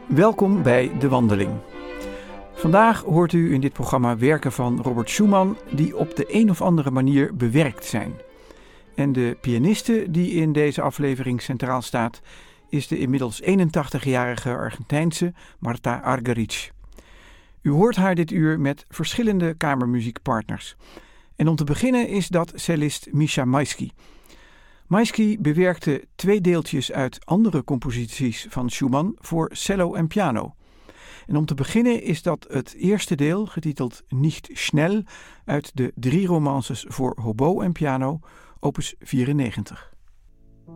Welkom bij De Wandeling. Vandaag hoort u in dit programma werken van Robert Schumann die op de een of andere manier bewerkt zijn. En de pianiste die in deze aflevering centraal staat is de inmiddels 81-jarige Argentijnse Marta Argerich. U hoort haar dit uur met verschillende kamermuziekpartners. En om te beginnen is dat cellist Misha Maisky. Maisky bewerkte 2 deeltjes uit andere composities van Schumann voor cello en piano. En om te beginnen is dat het eerste deel, getiteld Nicht schnell, uit de 3 romances voor hobo en piano, opus 94.